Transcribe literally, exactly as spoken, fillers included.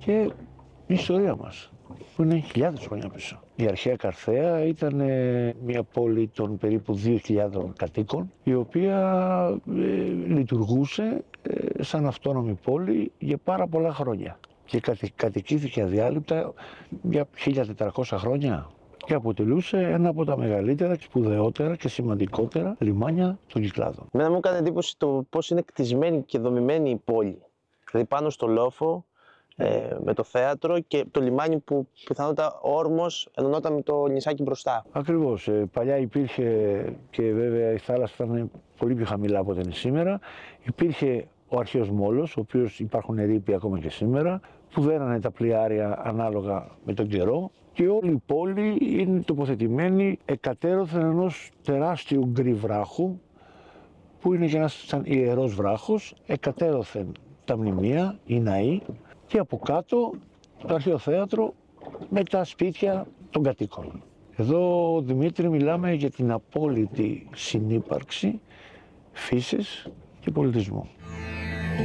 και η ιστορία μας, που είναι χιλιάδες χρόνια πίσω. Η αρχαία Καρθαία ήταν μια πόλη των περίπου δύο χιλιάδων κατοίκων, η οποία ε, λειτουργούσε ε, σαν αυτόνομη πόλη για πάρα πολλά χρόνια και κατη, κατοικήθηκε αδιάλειπτα για χίλια τετρακόσια χρόνια και αποτελούσε ένα από τα μεγαλύτερα, σπουδαιότερα και σημαντικότερα λιμάνια των Κυκλάδων. Εμένα μου έκανε εντύπωση το πώς είναι κτισμένη και δομημένη η πόλη. Δηλαδή πάνω στο λόφο, ε, με το θέατρο και το λιμάνι που πιθανότατα όρμος ενωνόταν με το νησάκι μπροστά. Ακριβώς. Ε, παλιά υπήρχε, και βέβαια η θάλασσα ήταν πολύ πιο χαμηλά από ό,τι είναι σήμερα, υπήρχε ο αρχαίος μόλος, ο οποίος υπάρχουν ερείποι ακόμα και σήμερα, που δένανε τα πλοιάρια ανάλογα με τον καιρό, και όλη η πόλη είναι τοποθετημένη εκατέρωθεν ενός τεράστιου γκρι βράχου, που είναι και ένας σαν ιερός βράχος, εκατέρωθεν τα μνημεία, οι ναοί, και από κάτω το αρχαίο θέατρο με τα σπίτια των κατοίκων. Εδώ, Δημήτρη, μιλάμε για την απόλυτη συνύπαρξη φύσης και πολιτισμού.